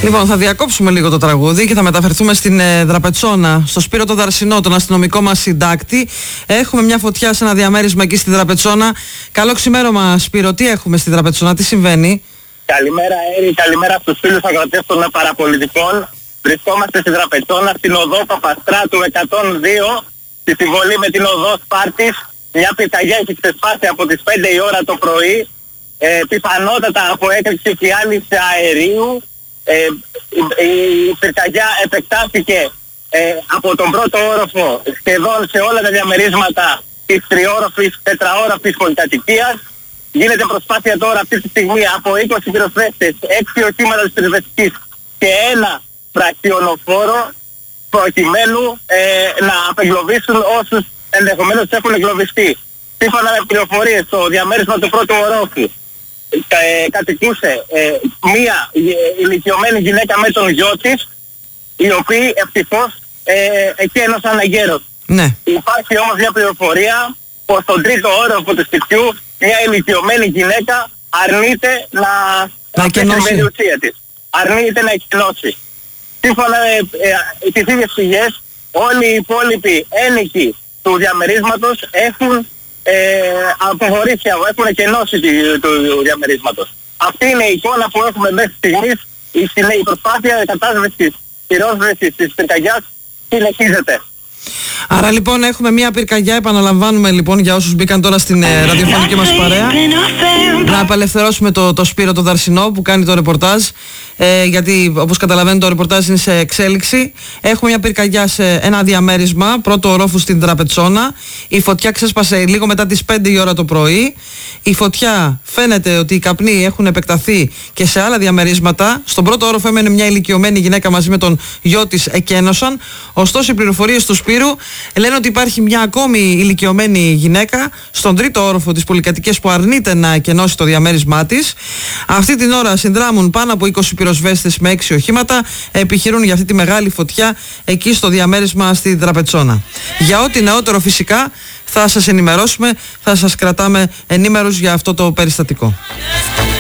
Λοιπόν, θα διακόψουμε λίγο το τραγούδι και θα μεταφερθούμε στην Δραπετσόνα, στο Σπύρο το Δαρσινό, τον αστυνομικό μας συντάκτη. Έχουμε μια φωτιά σε ένα διαμέρισμα εκεί στη Δραπετσόνα. Καλό ξημέρωμα, Σπύρο. Τι έχουμε στη Δραπετσόνα, τι συμβαίνει? Καλημέρα, Έρη. Καλημέρα στους φίλους ακροατές των παραπολιτικών. Βρισκόμαστε στη Δραπετσόνα, στην οδό Παπαστράτου 102, στη συμβολή με την οδό Σπάρτης. Μια πυρκαγιά έχει ξεσπάσει από τις 5 η ώρα το πρωί. Πιθανότατα από έκρηξη φιάλης αερίου. Η πυρκαγιά επεκτάθηκε από τον πρώτο όροφο σχεδόν σε όλα τα διαμερίσματα της τριόροφης, τετραόροφης πολυκατοικίας. Γίνεται προσπάθεια τώρα αυτή τη στιγμή από 20 πυροσβέστες, 6 οχήματα της πυροσβεστικής και ένα πρακτιονοφόρο προκειμένου να απεγκλωβίσουν όσους ενδεχομένως έχουν εγκλωβιστεί. Σύμφωνα με πληροφορίες, το διαμέρισμα του πρώτου ορόφου κατοικούσε μία ηλικιωμένη γυναίκα με τον γιο της, οι οποίοι ευτυχώς εκένωσαν εγκαίρως. Ναι. Υπάρχει όμως μια πληροφορία πως στον τρίτο όροφο του σπιτιού μια ηλικιωμένη γυναίκα αρνείται να εκενώσει την περιουσία της. Αρνείται να εκενώσει. Σύμφωνα με τις ίδιες πηγές, όλοι οι υπόλοιποι ένοικοι του διαμερίσματος έχουν αποχωρήσει, έχουν εκενώσει του διαμερίσματος. Αυτή είναι η εικόνα που έχουμε μέχρι στιγμής. Η προσπάθεια κατάσβεσης, πυρόσβεσης της πυρκαγιάς συνεχίζεται. Άρα λοιπόν έχουμε μια πυρκαγιά, επαναλαμβάνουμε λοιπόν για όσους μπήκαν τώρα στην ραδιοφωνική μας παρέα, να απελευθερώσουμε το Σπύρο το Δαρσινό που κάνει το ρεπορτάζ, γιατί όπως καταλαβαίνετε το ρεπορτάζ είναι σε εξέλιξη. Έχουμε μια πυρκαγιά σε ένα διαμέρισμα, πρώτο ορόφου στην Δραπετσόνα. Η φωτιά ξέσπασε λίγο μετά τις 5 η ώρα το πρωί. Η φωτιά φαίνεται ότι οι καπνοί έχουν επεκταθεί και σε άλλα διαμερίσματα. Στον πρώτο όροφο έμενε μια ηλικιωμένη γυναίκα μαζί με τον γιο της, εκένωσαν. Ωστόσο οι πληροφορίες του Σπύρου λένε ότι υπάρχει μια ακόμη ηλικιωμένη γυναίκα στον τρίτο όροφο της πολυκατοικίας που αρνείται να εκενώσει το διαμέρισμά της. Αυτή την ώρα συνδράμουν πάνω από 20 πυροσβέστες με 6 οχήματα, επιχειρούν για αυτή τη μεγάλη φωτιά εκεί στο διαμέρισμα στη Δραπετσόνα. Για ό,τι νεότερο φυσικά θα σας ενημερώσουμε, θα σας κρατάμε ενήμερους για αυτό το περιστατικό.